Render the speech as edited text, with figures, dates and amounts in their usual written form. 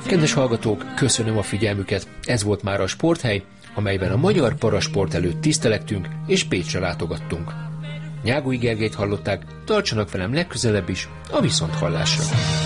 Kedves hallgatók, köszönöm a figyelmüket. Ez volt már a Sporthely, amelyben a magyar parasport előtt tisztelektünk és Pécsre látogattunk. Nyágói Gergelyt hallották, tartsanak velem legközelebb is a viszonthallásra.